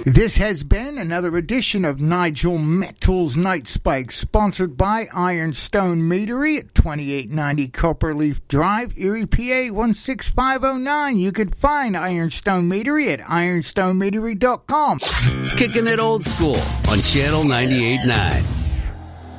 This has been another edition of Nigel Metal's Night Spike, sponsored by Ironstone Meadery at 2890 Copperleaf Drive, Erie, PA 16509. You can find Ironstone Meadery at ironstonemeadery.com. Kicking it old school on Channel 98.9.